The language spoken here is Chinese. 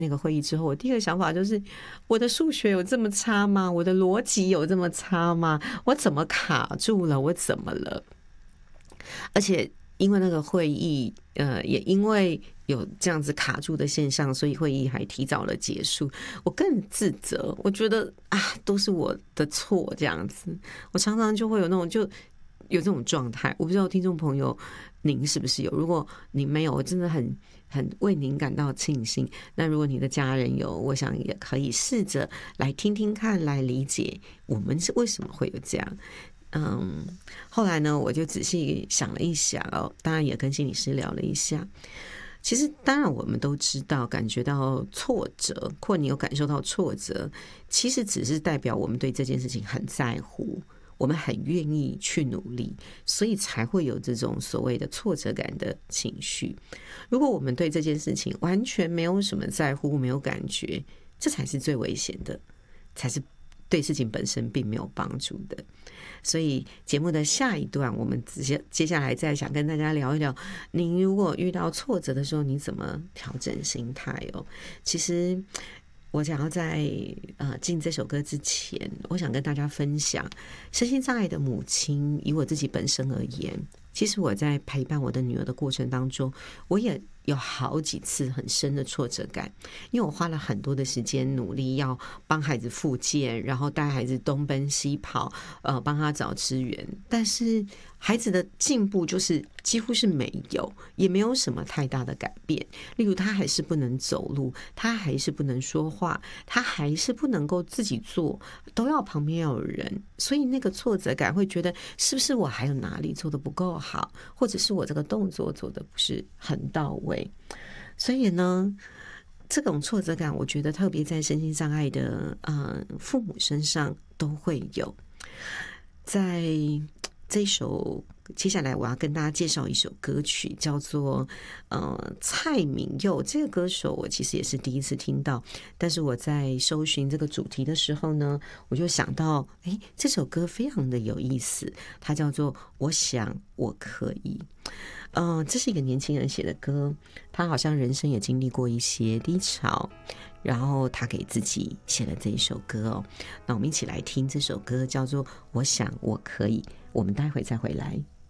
那个会议之后，我第一个想法就是，我的数学有这么差吗？我的逻辑有这么差吗？我怎么卡住了？我怎么了？而且因为那个会议，也因为有这样子卡住的现象，所以会议还提早了结束。我更自责，我觉得啊，都是我的错这样子。我常常就会有那种有这种状态，我不知道听众朋友您是不是有？如果你没有，我真的很为您感到庆幸。那如果你的家人有，我想也可以试着来听听看，来理解我们是为什么会有这样。后来呢，我就仔细想了一想哦，当然也跟心理师聊了一下。其实，当然我们都知道，感觉到挫折，或你有感受到挫折，其实只是代表我们对这件事情很在乎，我们很愿意去努力，所以才会有这种所谓的挫折感的情绪。如果我们对这件事情完全没有什么在乎，没有感觉，这才是最危险的，才是对事情本身并没有帮助的。所以节目的下一段，我们接下来再想跟大家聊一聊，您如果遇到挫折的时候，你怎么调整心态哦？其实我想要在进这首歌之前，我想跟大家分享，身心障碍的母亲，以我自己本身而言，其实我在陪伴我的女儿的过程当中，我也有好几次很深的挫折感，因为我花了很多的时间努力要帮孩子复健，然后带孩子东奔西跑，帮他找资源，但是孩子的进步就是几乎是没有，也没有什么太大的改变。例如他还是不能走路，他还是不能说话，他还是不能够自己做，都要旁边要有人，所以那个挫折感会觉得是不是我还有哪里做得不够好，或者是我这个动作做得不是很到位。所以呢，这种挫折感我觉得特别在身心障碍的父母身上都会有。在这一首接下来我要跟大家介绍一首歌曲，叫做蔡明佑。这个歌手我其实也是第一次听到，但是我在搜寻这个主题的时候呢，我就想到这首歌非常的有意思，它叫做我想我可以。这是一个年轻人写的歌，他好像人生也经历过一些低潮，然后他给自己写了这一首歌哦。那我们一起来听这首歌，叫做我想我可以。我们待会再回来。